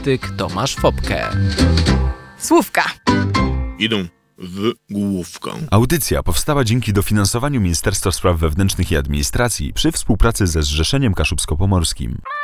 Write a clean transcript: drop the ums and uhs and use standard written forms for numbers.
krytyk Tomasz Fopke. Słówka. Idą w główkę. Audycja powstała dzięki dofinansowaniu Ministerstwa Spraw Wewnętrznych i Administracji przy współpracy ze Zrzeszeniem Kaszubsko-Pomorskim.